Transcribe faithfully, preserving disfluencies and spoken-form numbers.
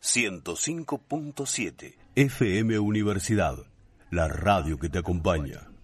ciento cinco punto siete F M Universidad, la radio que te acompaña.